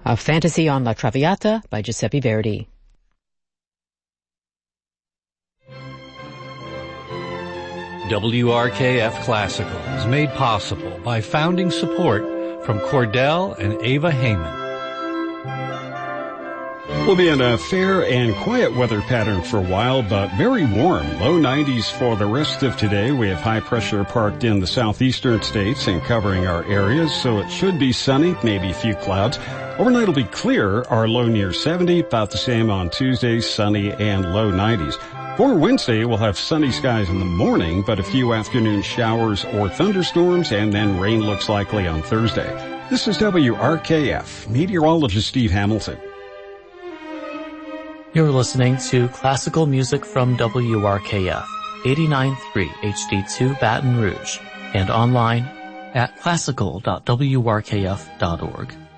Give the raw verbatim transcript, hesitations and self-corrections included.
A Fantasy on La Traviata by Giuseppe Verdi. W R K F Classical is made possible by founding support from Cordell and Ava Heyman. We'll be in a fair and quiet weather pattern for a while, but very warm. Low nineties for the rest of today. We have high pressure parked in the southeastern states and covering our areas, so it should be sunny, maybe a few clouds. Overnight will be clear, our low near seventy, about the same on Tuesday, sunny and low nineties. For Wednesday, we'll have sunny skies in the morning, but a few afternoon showers or thunderstorms, and then rain looks likely on Thursday. This is W R K F, meteorologist Steve Hamilton. You're listening to classical music from W R K F, eighty-nine point three H D two Baton Rouge, and online at classical dot w r k f dot org.